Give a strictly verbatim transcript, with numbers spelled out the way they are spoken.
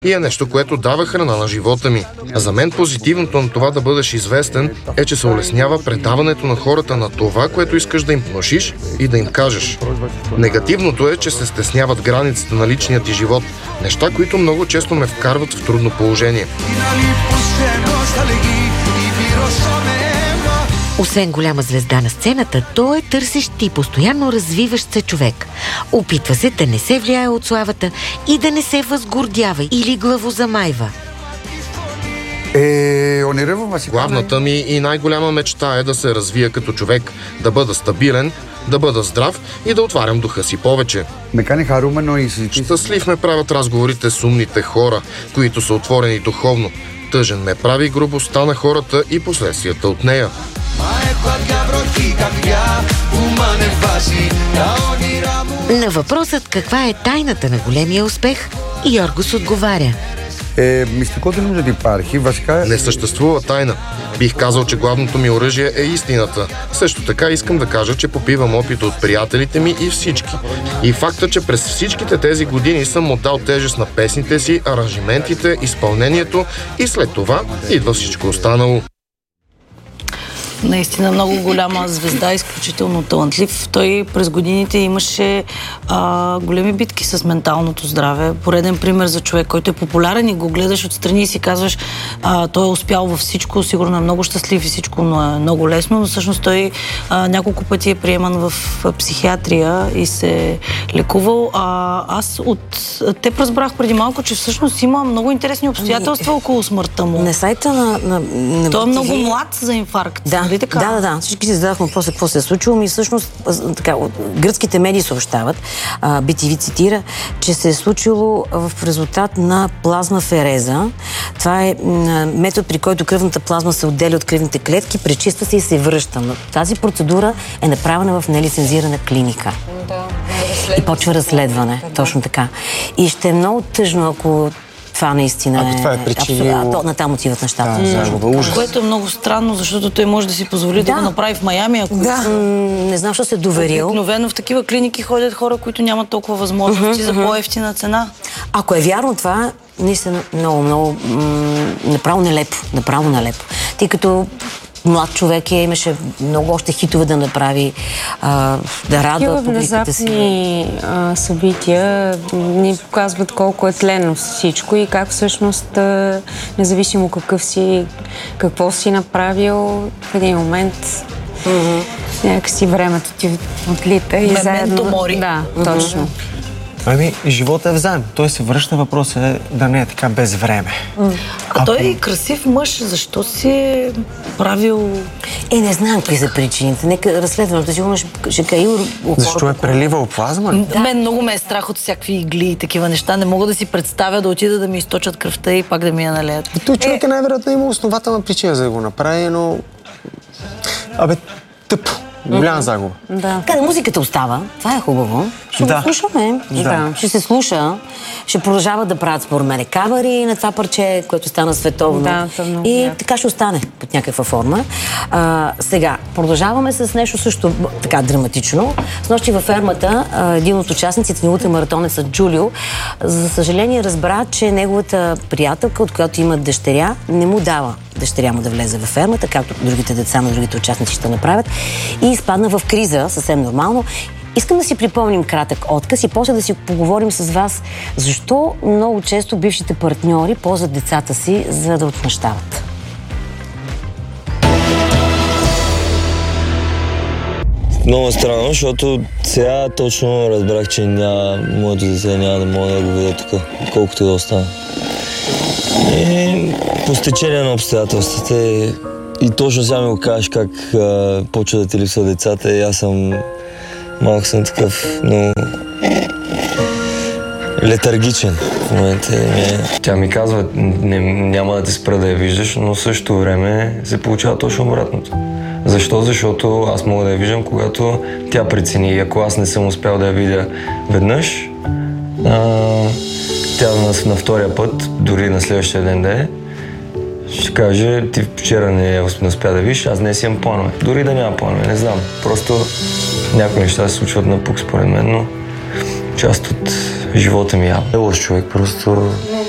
и е нещо, което дава храна на живота ми. А за мен позитивното на това да бъдеш известен е, че се улеснява предаването на хората на това, което искаш да им внушиш и да им кажеш. Негативното е, че се стесняват границите на личния ти живот, неща, които много често ме вкарват в трудно положение. Освен голяма звезда на сцената, той е търсещ и постоянно развиващ се човек. Опитва се да не се влияе от славата и да не се възгордява или главозамайва. Е, Главната ми и най-голяма мечта е да се развия като човек, да бъда стабилен, да бъда здрав и да отварям духа си повече. Щастлив ме правят разговорите с умните хора, които са отворени духовно. Тъжен ме прави грубостта на хората и последствията от нея. На въпросът каква е тайната на големия успех, Йоргос отговаря. Е, мистикото не да υπάρχει, βασικά... Не съществува тайна. Бих казал, че главното ми оръжие е истината. Също така искам да кажа, че попивам опита от приятелите ми и всички. И факта, че през всичките тези години съм отдал тежест на песните си, аранжиментите, изпълнението и след това идва всичко останало. Наистина много голяма звезда, изключително талантлив. Той през годините имаше а, големи битки с менталното здраве. Пореден пример за човек, който е популярен и го гледаш отстрани и си казваш, а, той е успял във всичко, сигурно е много щастлив и всичко, но е много лесно, но всъщност той а, няколко пъти е приеман в психиатрия и се лекувал. А, аз от теб разбрах преди малко, че всъщност има много интересни обстоятелства около смъртта му. На сайта на... на, на той е много млад за инфаркт. Да. Да, да, да. Всички си зададахме въпроса какво се е случило. И всъщност, така, гръцките медии съобщават, би ти ви цитира, че се е случило в резултат на плазмафереза. Това е метод, при който кръвната плазма се отделя от кръвните клетки, пречиства се и се връща. Но тази процедура е направена в нелицензирана клиника. Да. И почва разследване. Точно така. И ще е много тъжно, ако това наистина е... това е причинило... А, на там отиват нещата. Да, загуба, ужас. Което е много странно, защото той може да си позволи да, да го направи в Майами, ако... Да. М- не знам, що се е доверил. Обикновено в такива клиники ходят хора, които нямат толкова възможности uh-huh, за по-евтина цена. Ако е вярно това, наистина много, много м- направо нелепо. Направо нелепо. Тъй като млад човек е, имаше много още хитове да направи, а, да радва публиката си. Внезапни а, събития ни показват колко е тленно всичко и как всъщност, а, независимо какъв си, какво си направил, в един момент mm-hmm. някакси времето ти отлита и Мементо заедно... мори. Да, mm-hmm. точно. Ами, живота е взаем. Той се връща, въпросът е да не е така без време. Mm. А, а той е красив мъж, защо си е правил... Е, не знам какви са причините. Нека разследването сигурно ще, ще каи... Защо е преливал плазма? Да. Мен много ме е страх от всякакви игли и такива неща. Не мога да си представя да отида да ми източат кръвта и пак да ми я налеят. Той човек е, е най-вероятно има основателна причина за да го направи, но... Абе, тъпо. Голяма загуба. Да. Къде музиката остава, това е хубаво. Ще да. го слушаме. Да. Ще се слуша. Ще продължават да правят според мен кавъри на това парче, което стана световно. Да, и да. така ще остане под някаква форма. А, сега, продължаваме с нещо също така драматично. С нощи във фермата един от участниците на ултрамаратонеца Джулио, за съжаление разбра, че неговата приятелка, от която има дъщеря, не му дава дъщеря му да влезе във фермата, както другите деца на другите участници ще направят. И изпадна в криза, съвсем нормално. Искам да си припомним кратък отказ и после да си поговорим с вас защо много често бившите партньори ползват децата си, за да отмъщават. Много странно, защото сега точно разбрах, че няма, моето дете няма да мога да го видя тук, колкото и да остане. И по стечение на обстоятелствата и точно сега ми го кажеш как а, почва да ти липсва децата и аз съм малко съм такъв много летаргичен в момента. Тя ми казва, не, няма да те спра да я виждаш, но в същото време се получава точно обратното. Защо? Защото аз мога да я виждам, когато тя прецени. И ако аз не съм успял да я видя веднъж, а, тя на, на втория път, дори на следващия ден да е, ще каже, ти вчера не успя да видиш, аз днес имам планове. Дори да няма планове, не знам. Просто някои неща се случват напук според мен, но част от живота ми е. Е лош човек, просто